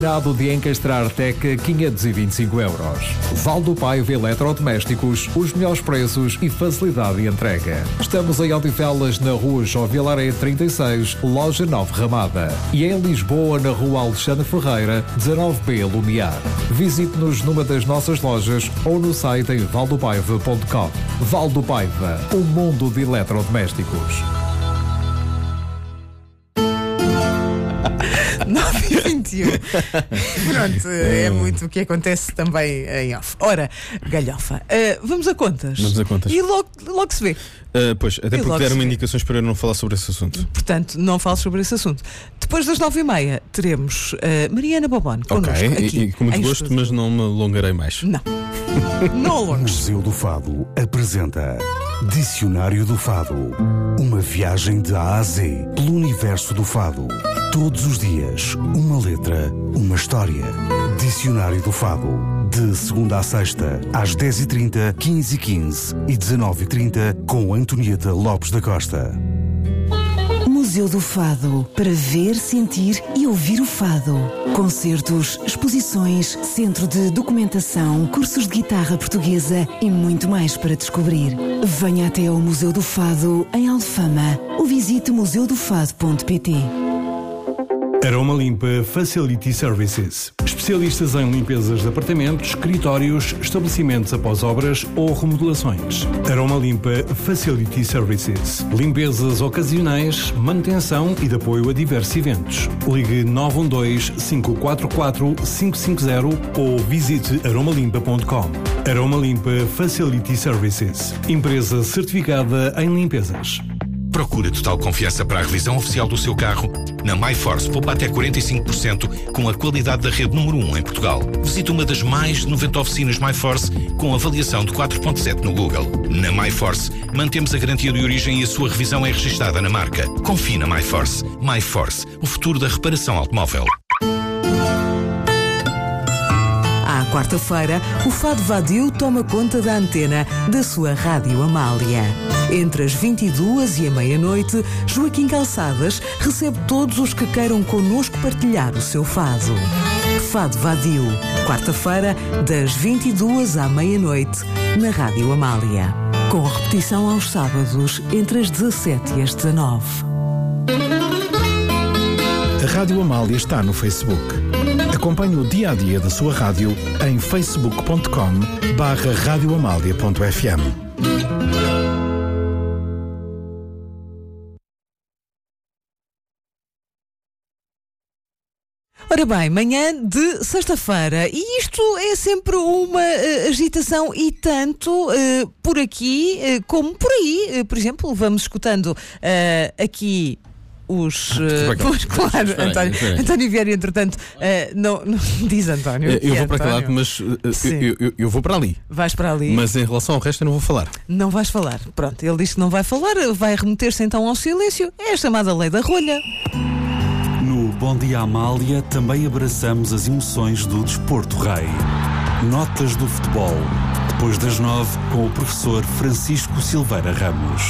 De encastrar Teca 525 €. Valdo Paiva Eletrodomésticos, os melhores preços e facilidade de entrega. Estamos em Odivelas, na rua João Vilaré 36, loja 9 Ramada. E em Lisboa, na rua Alexandre Ferreira, 19B Lumiar. Visite-nos numa das nossas lojas ou no site em valdopaiva.com. Valdo Paiva, o mundo de eletrodomésticos. 9h21. Pronto, é muito o que acontece também em off. Ora, galhofa, vamos a contas. Vamos a contas. E logo se vê. Pois, até porque deram-me indicações para eu não falar sobre esse assunto. Portanto, não falo sobre esse assunto. Depois das 9h30 teremos Mariana Bobone connosco aqui. E com muito gosto, mas não me alongarei mais. Não alongues. Museu do Fado apresenta Dicionário do Fado. Uma viagem de A a Z pelo universo do fado. Todos os dias, uma letra, uma história. Dicionário do Fado. De segunda à sexta, às 10h30, 15h15 e 19h30, com Antonieta Lopes da Costa. Museu do Fado, para ver, sentir e ouvir o fado. Concertos, exposições, centro de documentação, cursos de guitarra portuguesa e muito mais para descobrir. Venha até ao Museu do Fado, em Alfama, ou visite museudofado.pt. Aroma Limpa Facility Services. Especialistas em limpezas de apartamentos, escritórios, estabelecimentos após obras ou remodelações. Aroma Limpa Facility Services. Limpezas ocasionais, manutenção e de apoio a diversos eventos. Ligue 912-544-550 ou visite aromalimpa.com. Aroma Limpa Facility Services. Empresa certificada em limpezas. Procura total confiança para a revisão oficial do seu carro? Na MyForce, poupa até 45% com a qualidade da rede número 1 em Portugal. Visite uma das mais de 90 oficinas MyForce com avaliação de 4.7 no Google. Na MyForce, mantemos a garantia de origem e a sua revisão é registada na marca. Confie na MyForce. MyForce, o futuro da reparação automóvel. À quarta-feira, o Fado Vadio toma conta da antena da sua Rádio Amália. Entre as 22 e a meia-noite, Joaquim Calçadas recebe todos os que queiram connosco partilhar o seu fado. Fado Vadio, quarta-feira, das 22 à meia-noite, na Rádio Amália. Com repetição aos sábados, entre as 17 e as 19. A Rádio Amália está no Facebook. Acompanhe o dia-a-dia da sua rádio em facebook.com/radioamália.fm. Ora bem, manhã de sexta-feira, e isto é sempre uma agitação e tanto por aqui como por aí. Por exemplo, vamos escutando aqui os... claro, António Vieira, entretanto, não diz António. Eu vou para aquele lado, mas eu vou para ali. Vais para ali. Mas em relação ao resto eu não vou falar. Não vais falar. Pronto, ele diz que não vai falar, vai remeter-se então ao silêncio. É a chamada lei da rolha. No Bom Dia Amália também abraçamos as emoções do Desporto Rei. Notas do futebol. Depois das 9, com o professor Francisco Silveira Ramos.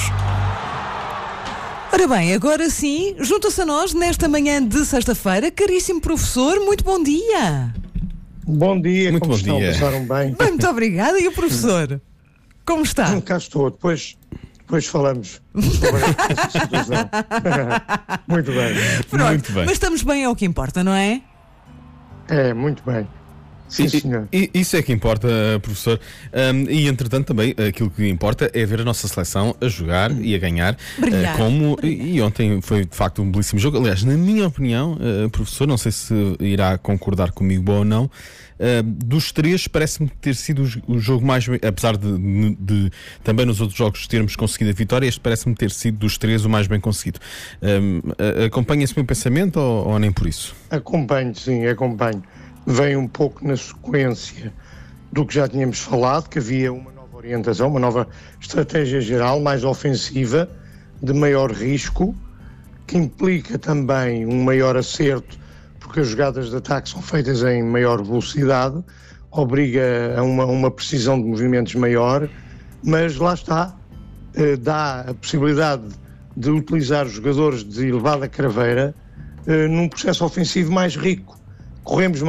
Ora bem, agora sim, junta-se a nós nesta manhã de sexta-feira. Caríssimo professor, muito bom dia. Bom dia, muito como bom estão? Dia. Passaram bem? Bem, muito obrigada. E o professor? Como está? Cá estou, depois falamos sobre esta situação. Muito bem. Pronto, muito bem. Mas estamos bem, é o que importa, não é? É, muito bem. Sim, senhor. Isso é que importa, professor. E entretanto também aquilo que importa é ver a nossa seleção a jogar e a ganhar. E ontem foi de facto um belíssimo jogo. Aliás, na minha opinião, professor, não sei se irá concordar comigo ou não, dos três parece-me ter sido o jogo mais, apesar de também nos outros jogos termos conseguido a vitória, este parece-me ter sido dos três o mais bem conseguido. Acompanha esse meu pensamento ou nem por isso? Acompanho, sim, acompanho. Vem um pouco na sequência do que já tínhamos falado, que havia uma nova orientação, uma nova estratégia geral, mais ofensiva, de maior risco, que implica também um maior acerto, porque as jogadas de ataque são feitas em maior velocidade, obriga a uma precisão de movimentos maior, mas lá está, dá a possibilidade de utilizar os jogadores de elevada craveira num processo ofensivo mais rico, corremos mais